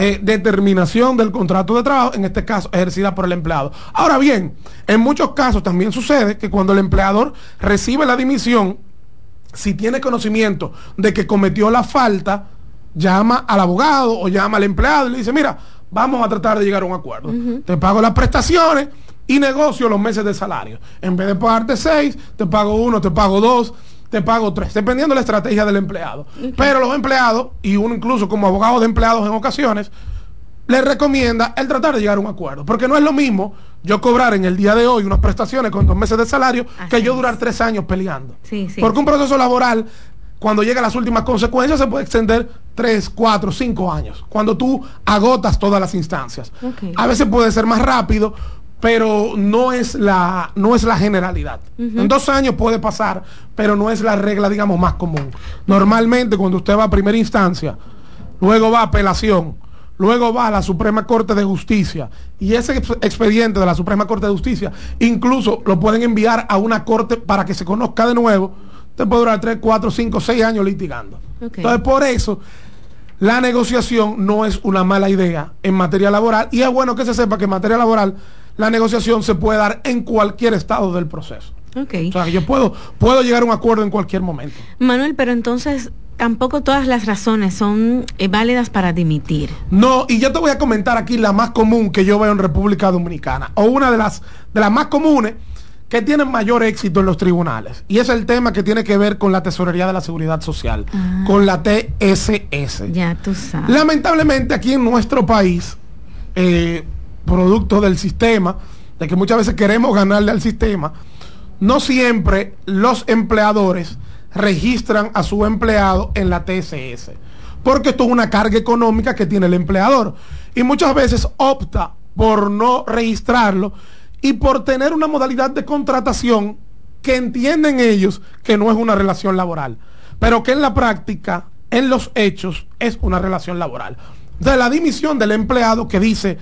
determinación del contrato de trabajo, en este caso ejercida por el empleado. Ahora bien, en muchos casos también sucede que cuando el empleador recibe la dimisión, si tiene conocimiento de que cometió la falta, llama al abogado o llama al empleado y le dice, mira, vamos a tratar de llegar a un acuerdo. Te pago las prestaciones y negocio los meses de salario. En vez de pagarte 6, te pago 1, te pago 2, te pago 3, dependiendo de la estrategia del empleado. Pero los empleados, y uno incluso como abogado de empleados en ocasiones, le recomienda el tratar de llegar a un acuerdo. Porque no es lo mismo yo cobrar en el día de hoy unas prestaciones con 2 meses de salario que yo durar 3 años peleando. Porque un proceso laboral, cuando llega a las últimas consecuencias, se puede extender 3, 4, 5 años, cuando tú agotas todas las instancias. A veces puede ser más rápido, pero no es la generalidad. En 2 años puede pasar, pero no es la regla, digamos, más común. Normalmente, cuando usted va a primera instancia, luego va a apelación, luego va a la Suprema Corte de Justicia, y ese expediente de la Suprema Corte de Justicia incluso lo pueden enviar a una corte para que se conozca de nuevo. Usted puede durar 3, 4, 5, 6 años litigando. Entonces, por eso la negociación no es una mala idea en materia laboral, y es bueno que se sepa que en materia laboral la negociación se puede dar en cualquier estado del proceso. O sea, que yo puedo llegar a un acuerdo en cualquier momento. Manuel, pero entonces tampoco todas las razones son válidas para dimitir. No, y yo te voy a comentar aquí la más común que yo veo en República Dominicana, o una de las más comunes que tienen mayor éxito en los tribunales, y es el tema que tiene que ver con la Tesorería de la Seguridad Social, con la TSS. Ya tú sabes. Lamentablemente aquí en nuestro país, producto del sistema, de que muchas veces queremos ganarle al sistema, no siempre los empleadores registran a su empleado en la TSS, porque esto es una carga económica que tiene el empleador, y muchas veces opta por no registrarlo y por tener una modalidad de contratación que entienden ellos que no es una relación laboral, pero que en la práctica, en los hechos, es una relación laboral. Entonces, la dimisión del empleado que dice,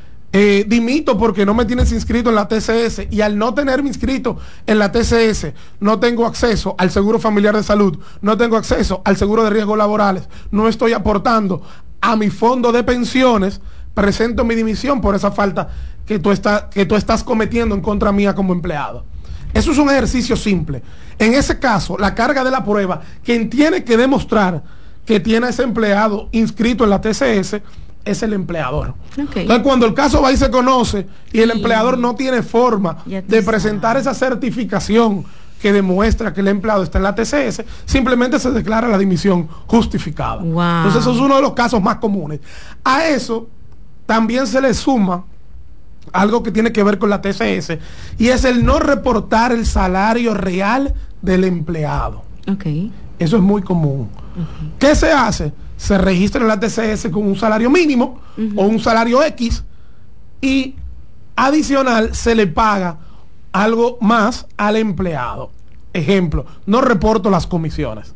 dimito porque no me tienes inscrito en la TSS, y al no tenerme inscrito en la TSS no tengo acceso al seguro familiar de salud, no tengo acceso al seguro de riesgos laborales, no estoy aportando a mi fondo de pensiones, presento mi dimisión por esa falta que tú estás cometiendo en contra mía como empleado. Eso es un ejercicio simple. En ese caso, la carga de la prueba, quien tiene que demostrar que tiene a ese empleado inscrito en la TSS es el empleador. Entonces, cuando el caso va y se conoce y el empleador no tiene forma de presentar esa certificación que demuestra que el empleado está en la TSS, simplemente se declara la dimisión justificada. Entonces, eso es uno de los casos más comunes. A eso también se le suma algo que tiene que ver con la TSS, y es el no reportar el salario real del empleado. Eso es muy común. ¿Qué se hace? Se registra en la TSS con un salario mínimo o un salario X, y adicional se le paga algo más al empleado. Ejemplo, no reporto las comisiones.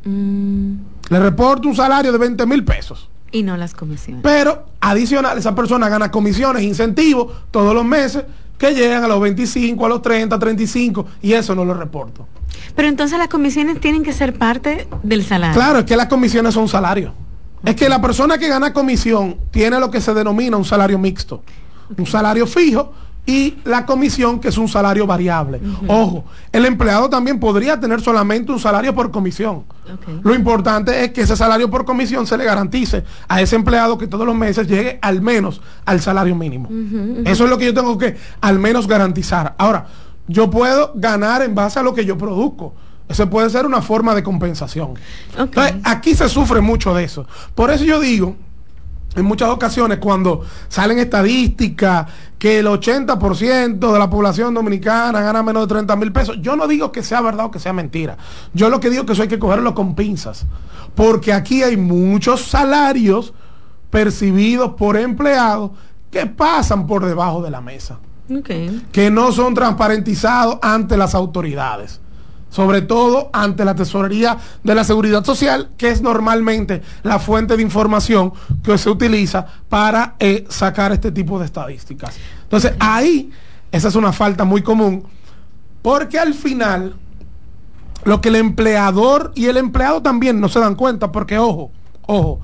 Le reporto un salario de 20,000 pesos. Y no las comisiones. Pero adicional, esa persona gana comisiones, incentivos todos los meses que llegan a los 25, a los 30, 35, y eso no lo reporto. Pero entonces las comisiones tienen que ser parte del salario. Claro, es que las comisiones son salarios. Es que la persona que gana comisión tiene lo que se denomina un salario mixto, un salario fijo, y la comisión, que es un salario variable. Ojo, el empleado también podría tener solamente un salario por comisión. Lo importante es que ese salario por comisión se le garantice a ese empleado que todos los meses llegue al menos al salario mínimo. Eso es lo que yo tengo que al menos garantizar. Ahora, yo puedo ganar en base a lo que yo produzco. Eso puede ser una forma de compensación. Entonces, aquí se sufre mucho de eso. Por eso yo digo, en muchas ocasiones, cuando salen estadísticas que el 80% de la población dominicana gana menos de 30,000 pesos, yo no digo que sea verdad o que sea mentira. Yo lo que digo es que eso hay que cogerlo con pinzas, porque aquí hay muchos salarios percibidos por empleados que pasan por debajo de la mesa, que no son transparentizados ante las autoridades, sobre todo ante la Tesorería de la Seguridad Social, que es normalmente la fuente de información que se utiliza para sacar este tipo de estadísticas. Entonces, ahí, esa es una falta muy común, porque al final, lo que el empleador y el empleado también no se dan cuenta, porque ojo,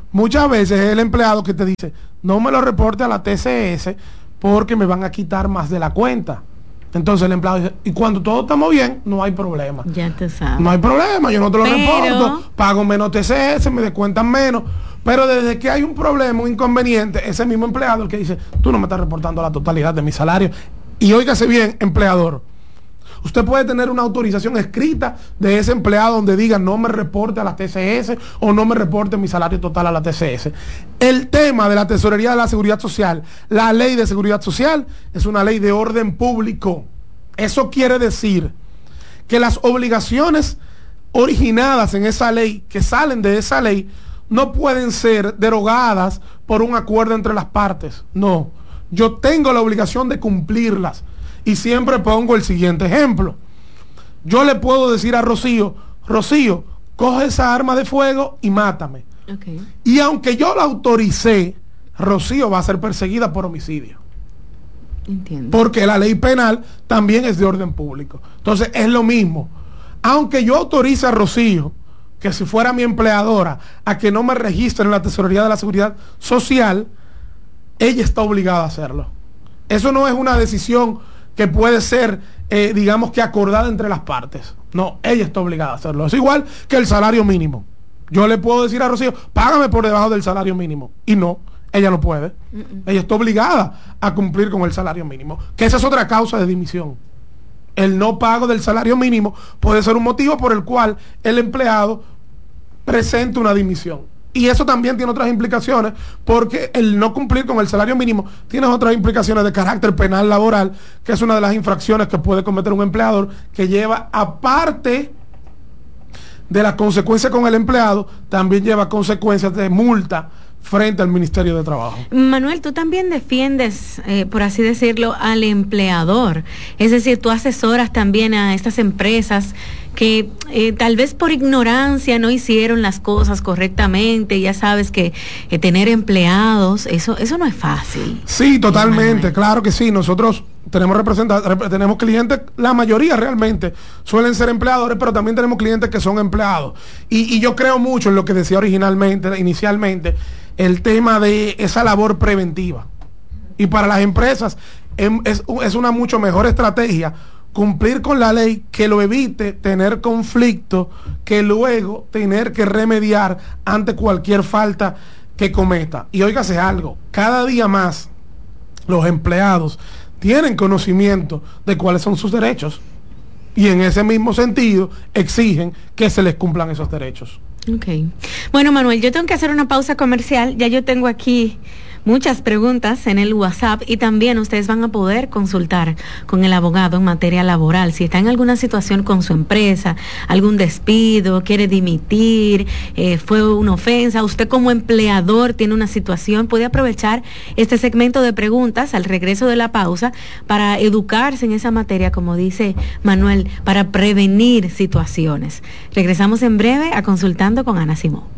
muchas veces es el empleado que te dice, no me lo reporte a la TCS porque me van a quitar más de la cuenta. Entonces el empleado dice, y cuando todo estamos bien, no hay problema. Ya te sabes. No hay problema, yo no te lo reporto, pago menos TCS, me descuentan menos. Pero desde que hay un problema, un inconveniente, ese mismo empleado el que dice, tú no me estás reportando la totalidad de mi salario. Y óigase bien, empleador, usted puede tener una autorización escrita de ese empleado donde diga no me reporte a la TCS o no me reporte mi salario total a la TCS. El tema de la Tesorería de la Seguridad Social, la ley de Seguridad Social, es una ley de orden público. Eso quiere decir que las obligaciones originadas en esa ley, que salen de esa ley, no pueden ser derogadas por un acuerdo entre las partes. No, yo tengo la obligación de cumplirlas. Y siempre pongo el siguiente ejemplo. Yo le puedo decir a Rocío, Rocío, coge esa arma de fuego y mátame. Okay. Y aunque yo la autoricé, Rocío va a ser perseguida por homicidio. Entiendo. Porque la ley penal también es de orden público. Entonces es lo mismo. Aunque yo autorice a Rocío, que si fuera mi empleadora, a que no me registre en la Tesorería de la Seguridad Social, ella está obligada a hacerlo. Eso no es una decisión que puede ser, digamos que acordada entre las partes. No, ella está obligada a hacerlo. Es igual que el salario mínimo. Yo le puedo decir a Rocío, págame por debajo del salario mínimo. Y no, ella no puede. Ella está obligada a cumplir con el salario mínimo. Que esa es otra causa de dimisión. El no pago del salario mínimo puede ser un motivo por el cual el empleado presente una dimisión. Y eso también tiene otras implicaciones, porque el no cumplir con el salario mínimo tiene otras implicaciones de carácter penal laboral, que es una de las infracciones que puede cometer un empleador, que lleva, aparte de las consecuencias con el empleado, también lleva consecuencias de multa frente al Ministerio de Trabajo. Manuel, tú también defiendes, por así decirlo, al empleador. Es decir, tú asesoras también a estas empresas que tal vez por ignorancia no hicieron las cosas correctamente. Ya sabes que tener empleados, eso no es fácil. Sí, totalmente, claro que sí. Nosotros tenemos tenemos clientes, la mayoría realmente suelen ser empleadores, pero también tenemos clientes que son empleados. Y yo creo mucho en lo que decía inicialmente, el tema de esa labor preventiva. Y para las empresas es una mucho mejor estrategia cumplir con la ley, que lo evite tener conflicto, que luego tener que remediar ante cualquier falta que cometa. Y óigase algo, cada día más los empleados tienen conocimiento de cuáles son sus derechos, y en ese mismo sentido exigen que se les cumplan esos derechos. Okay. Bueno, Manuel, yo tengo que hacer una pausa comercial. Ya yo tengo aquí muchas preguntas en el WhatsApp, y también ustedes van a poder consultar con el abogado en materia laboral. Si está en alguna situación con su empresa, algún despido, quiere dimitir, fue una ofensa, usted como empleador tiene una situación, puede aprovechar este segmento de preguntas al regreso de la pausa para educarse en esa materia, como dice Manuel, para prevenir situaciones. Regresamos en breve a Consultando con Ana Simó.